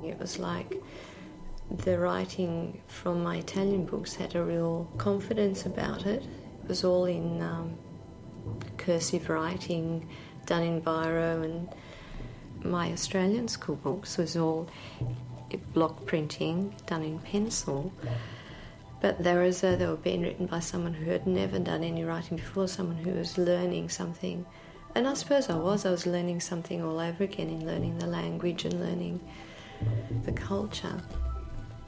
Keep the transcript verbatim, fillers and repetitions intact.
It was like the writing from my Italian books had a real confidence about it. It was all in um, cursive writing, done in biro, and my Australian school books was all block printing, done in pencil. But they were as though they were being written by someone who had never done any writing before, someone who was learning something. And I suppose I was. I was learning something all over again, in learning the language and learning the culture.